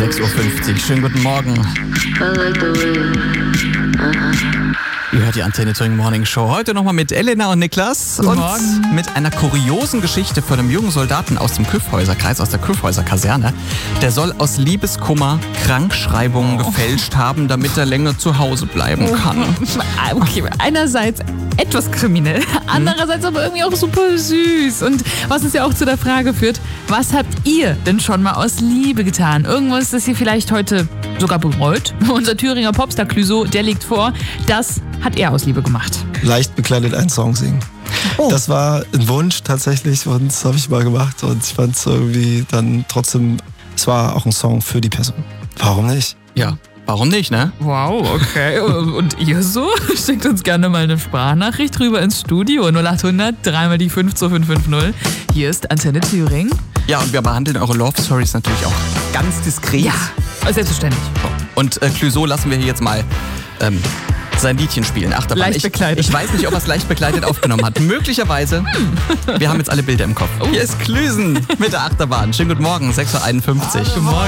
6.50 Uhr. Schönen guten Morgen. Ihr hört die Antenne Thüringen Morning Show. Heute nochmal mit Elena und Niklas. Guten und Morgen. Mit einer kuriosen Geschichte von einem jungen Soldaten aus dem Kyffhäuserkreis, aus der Kyffhäuser Kaserne. Der soll aus Liebeskummer Krankschreibungen gefälscht haben, damit er länger zu Hause bleiben kann. Okay, einerseits etwas kriminell, andererseits aber irgendwie auch super süß. Und was uns ja auch zu der Frage führt, was habt ihr denn schon mal aus Liebe getan? Irgendwas, das ihr vielleicht heute sogar bereut? Unser Thüringer Popstar Clüso, der legt vor, das hat er aus Liebe gemacht. Leicht bekleidet einen Song singen. Oh. Das war ein Wunsch tatsächlich und das habe ich mal gemacht und ich fand es irgendwie dann trotzdem, es war auch ein Song für die Person. Warum nicht? Ja, warum nicht, ne? Wow, okay. Und ihr so? Schickt uns gerne mal eine Sprachnachricht rüber ins Studio 0800 3 die 52550. Hier ist Antenne Thüringen. Ja, und wir behandeln eure Love Stories natürlich auch ganz diskret. Selbstverständlich. Und Clüso lassen wir hier jetzt mal sein Liedchen spielen. Achterbahn. Leicht bekleidet. Ich weiß nicht, ob er es leicht bekleidet aufgenommen hat. Möglicherweise. Wir haben jetzt alle Bilder im Kopf. Hier ist Klüsen mit der Achterbahn. Schönen guten Morgen, 6.51 Uhr. Guten Morgen.